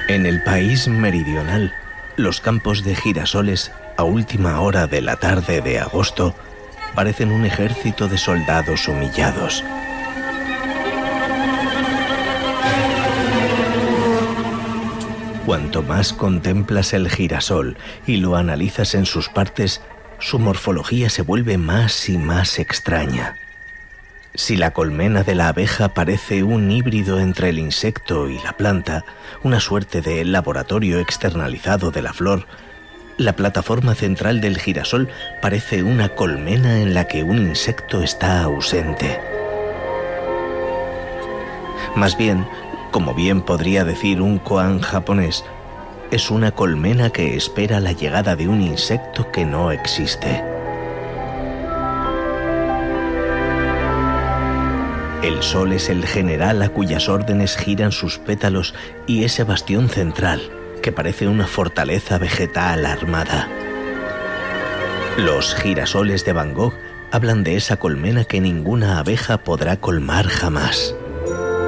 En el país meridional, los campos de girasoles a última hora de la tarde de agosto parecen un ejército de soldados humillados. Cuanto más contemplas el girasol y lo analizas en sus partes, su morfología se vuelve más y más extraña. Si la colmena de la abeja parece un híbrido entre el insecto y la planta, una suerte de laboratorio externalizado de la flor, la plataforma central del girasol parece una colmena en la que un insecto está ausente. Más bien, como bien podría decir un koan japonés, es una colmena que espera la llegada de un insecto que no existe. El sol es el general a cuyas órdenes giran sus pétalos y ese bastión central, que parece una fortaleza vegetal armada. Los girasoles de Van Gogh hablan de esa colmena que ninguna abeja podrá colmar jamás.